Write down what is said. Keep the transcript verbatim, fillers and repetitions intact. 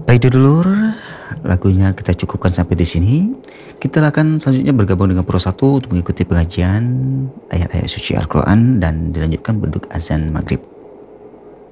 Baik dulur, lagunya kita cukupkan sampai di sini. Kita akan selanjutnya bergabung dengan Pro satu untuk mengikuti pengajian ayat-ayat suci Al-Quran dan dilanjutkan beduk azan maghrib.